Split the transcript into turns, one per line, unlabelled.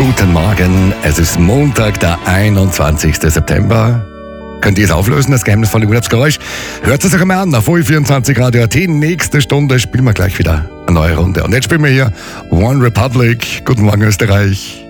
Guten Morgen, es ist Montag, der 21. September. Könnt ihr es auflösen, das geheimnisvolle Urlaubsgeräusch? Hört es euch einmal an, auf OE24 Radio AT. Nächste Stunde spielen wir gleich wieder eine neue Runde. Und jetzt spielen wir hier One Republic. Guten Morgen, Österreich.